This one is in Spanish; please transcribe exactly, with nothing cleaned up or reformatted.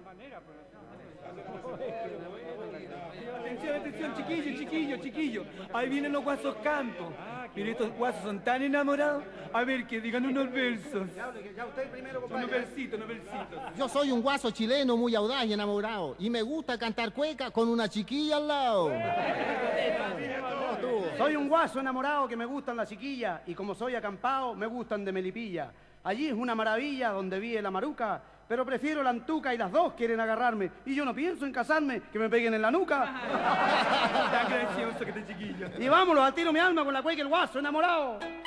Atención, atención, chiquillo, chiquillo, chiquillo. Ahí vienen los guasos campos. Mire, estos guasos son tan enamorados. A ver, que digan unos versos. Ya usted primero, compadre. Unos versitos, unos versitos. Yo soy un guaso chileno muy audaz y enamorado. Y me gusta cantar cueca con una chiquilla al lado. Soy un guaso enamorado que me gustan las chiquillas. Y como soy acampado, me gustan de Melipilla. Allí es una maravilla donde vive la maruca. Pero prefiero la antuca y las dos quieren agarrarme. Y yo no pienso en casarme, que me peguen en la nuca. Tan gracioso que este chiquillo. Y vámonos, al tiro mi alma con la cueca y el guaso enamorado.